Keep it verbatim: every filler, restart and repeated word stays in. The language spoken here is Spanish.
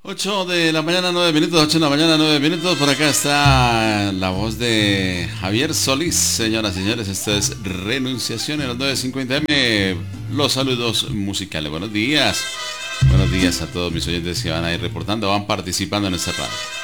ocho de la mañana, nueve minutos, ocho de la mañana, nueve minutos. Por acá está la voz de Javier Solís. Señoras y señores, esto es Renunciación en las nueve cincuenta eme. Los saludos musicales. Buenos días. Buenos días a todos mis oyentes que van a ir reportando, van participando en este radio.